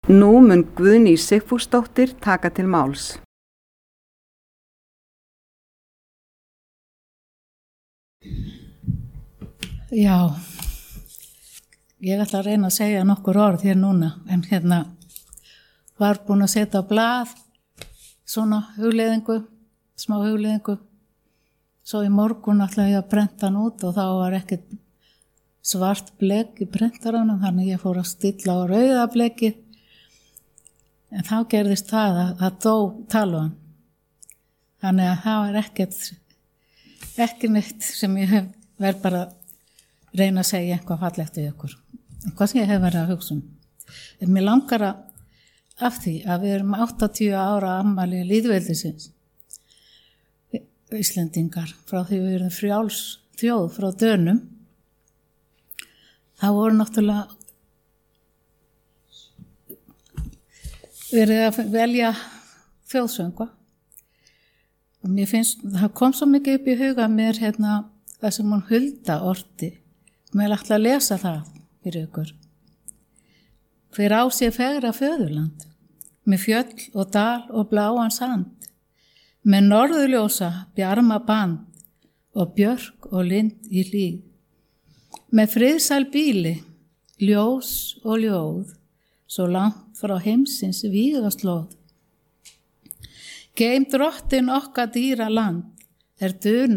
Nú mun Guðný Sigfúsdóttir taka til máls. Já, ég ætla að reyna að segja nokkur orð hér núna, en var búin að setja á blað svona hugleiðingu, smá hugleiðingu. Svo í morgun ætla ég að prenta hann út og þá var ekkert svart blek í prentaranum, þannig ég fór að stilla á rauða blekið. En þá gerðist það að það dó talvan. Þannig að það var ekki neitt sem ég verð bara að reyna að segja eitthvað fallegt við ykkur. Eitthvað sem ég hef verið að hugsa um. En mér langar af því að við erum 80 ára afmæli lýðveldisins. Íslendingar, frá því við erum frjáls þjóð frá Dönum. Það voru náttúrulega verið að velja þjóðsöngva og mér finnst, það kom svo mikið upp í huga mér það sem hún Hulda orti. Mér ætla að lesa það fyrir ykkur. Hver á sér fegra föðurland, með fjöll og dal og bláan sand, með norðurljósa bjarma band og björk og lind í hlíð, með friðsæl bíli, ljós og ljóð, svo langt frá heimsins vígaslóð. Geym drottin okkar dýra land, duna